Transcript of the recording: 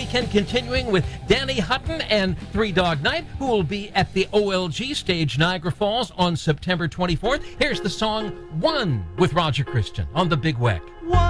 weekend continuing with Danny Hutton and Three Dog Night, who will be at the OLG stage Niagara Falls on September 24th. Here's the song One with Roger Christian on the Big Weck. One.